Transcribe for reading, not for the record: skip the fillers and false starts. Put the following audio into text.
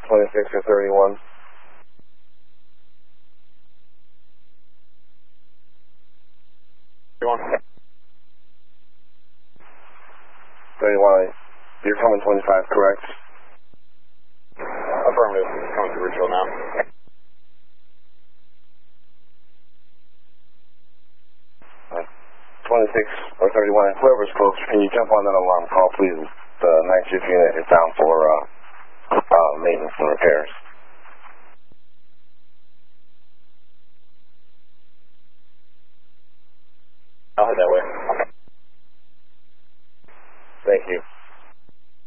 26 or 31. 31, you're coming 25, correct? Affirmative, coming to Ridgeville now. Uh, 26 or 31, whoever's close, can you jump on that alarm call, please? The night shift unit is down for maintenance and repairs.